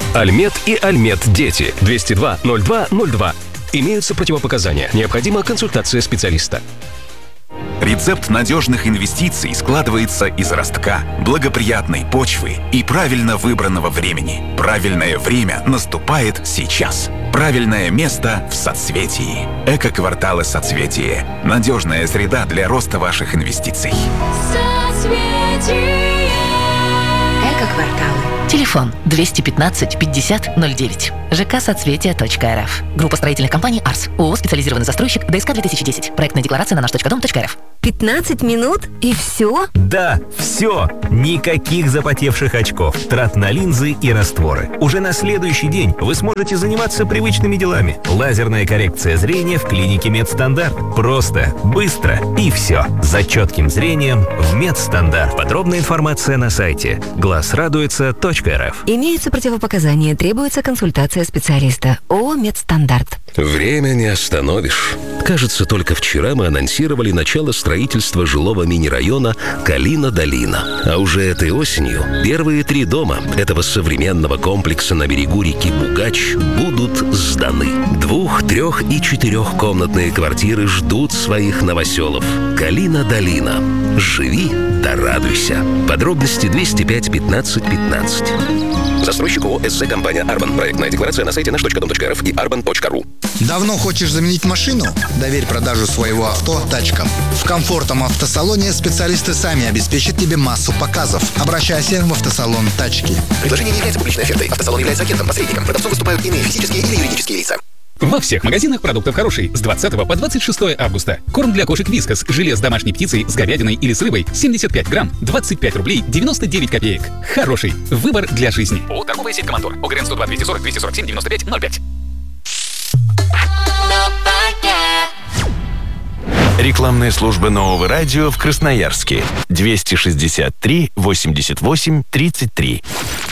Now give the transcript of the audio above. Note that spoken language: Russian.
Альмет и Альмет Дети. 202-02-02. Имеются противопоказания. Необходима консультация специалиста. Рецепт надежных инвестиций складывается из ростка, благоприятной почвы и правильно выбранного времени. Правильное время наступает сейчас. Правильное место в соцветии. Эко-кварталы «Соцветие». Надежная среда для роста ваших инвестиций. Соцветие. Эко-кварталы. Телефон 215 50 09. ЖК «Соцветие.рф». Группа строительных компаний «Арс». ООО «Специализированный застройщик». ДСК 2010. Проектная декларация на наш.дом.рф. 15 минут и все? Да, все. Никаких запотевших очков, трат на линзы и растворы. Уже на следующий день вы сможете заниматься привычными делами. Лазерная коррекция зрения в клинике Медстандарт. Просто, быстро и все. За четким зрением в Медстандарт. Подробная информация на сайте глазрадуется.рф. Имеются противопоказания, требуется консультация специалиста. ООО «Медстандарт». Время не остановишь. Кажется, только вчера мы анонсировали начало строительства жилого мини-района Калина-Долина. А уже этой осенью первые 3 дома этого современного комплекса на берегу реки Бугач будут сданы. 2-, 3- и 4-комнатные квартиры ждут своих новоселов. Калина-Долина. Живи да радуйся. Подробности 205 15 15. Застройщик ООО «СЗ Компания Арбан». Проектная декларация на сайте наш.дом.рф и arban.ru. Давно хочешь заменить машину? Доверь продажу своего авто тачкам. В комфортном автосалоне специалисты сами обеспечат тебе массу показов. Обращайся в автосалон «Тачки». Предложение не является публичной офертой. Автосалон является агентом, посредником. Продавцом выступают иные физические или юридические лица. Во всех магазинах продуктов «Хороший» с 20 по 26 августа. Корм для кошек «Вискас», желе с домашней птицей, с говядиной или с рыбой, 75 грамм, 25 рублей 99 копеек. «Хороший» – выбор для жизни. ООО «Торговая сеть Командор». ОГРН 102 240 247 95 05. Рекламная служба нового радио в Красноярске. 263 88 33.